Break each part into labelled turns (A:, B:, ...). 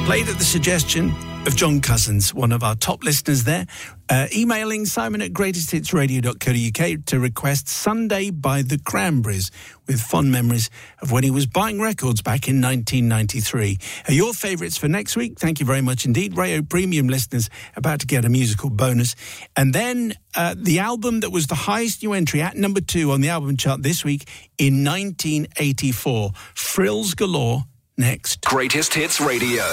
A: Played at the suggestion of John Cousins, one of our top listeners there, emailing Simon at greatesthitsradio.co.uk to request Sunday by the Cranberries, with fond memories of when he was buying records back in 1993. Are your favourites for next week? Thank you very much indeed. Rayo Premium listeners about to get a musical bonus. And then the album that was the highest new entry at number 2 on the album chart this week in 1984. Frills Galore, next.
B: Greatest Hits Radio.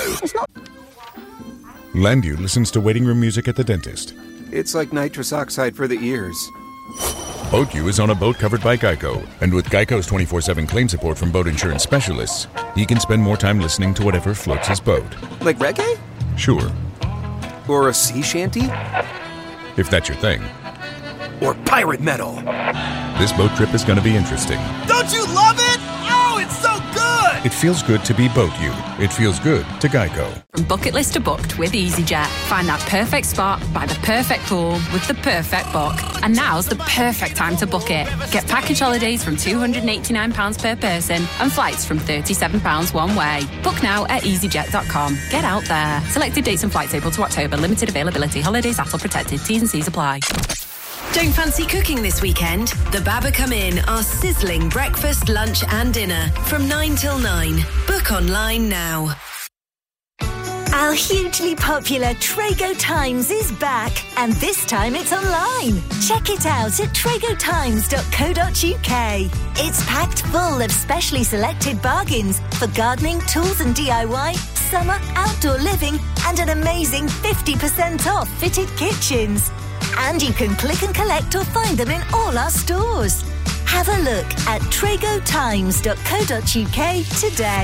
C: Landu listens to waiting room music at the dentist.
D: It's like nitrous oxide for the ears.
C: BoatU is on a boat covered by Geico, and with Geico's 24/7 claim support from boat insurance specialists, he can spend more time listening to whatever floats his boat.
D: Like reggae?
C: Sure.
D: Or a sea shanty?
C: If that's your thing.
D: Or pirate metal?
C: This boat trip is going to be interesting.
E: Don't you love it? Oh, it's so good!
C: It feels good to be BoatU. It feels good to Geico.
F: From bucket list to booked with EasyJet. Find that perfect spot by the perfect pool with the perfect book. And now's the perfect time to book it. Get package holidays from £289 per person and flights from £37 one way. Book now at easyjet.com. Get out there. Selected dates and flights April to October. Limited availability. Holidays ATOL protected. T's and C's apply.
G: Don't fancy cooking this weekend? The Baba Come In are sizzling breakfast, lunch and dinner from 9 till 9. Book online now.
H: Our hugely popular Trago Times is back, and this time it's online. Check it out at tragotimes.co.uk. It's packed full of specially selected bargains for gardening, tools and DIY, summer, outdoor living, and an amazing 50% off fitted kitchens. And you can click and collect or find them in all our stores. Have a look at tragotimes.co.uk today.